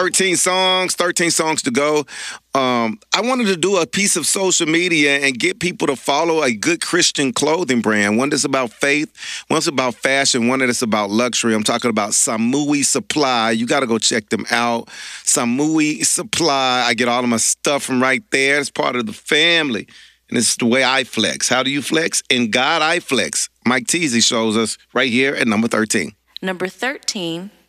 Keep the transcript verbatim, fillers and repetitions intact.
thirteen songs, thirteen songs to go. Um, I wanted to do a piece of social media and get people to follow a good Christian clothing brand. One that's about faith, one that's about fashion, one that's about luxury. I'm talking about Samui Supply. You got to go check them out. Samui Supply. I get all of my stuff from right there. It's part of the family. And it's the way I flex. How do you flex? In God, I flex. Mike Teasy shows us right here at number thirteen. Number thirteen.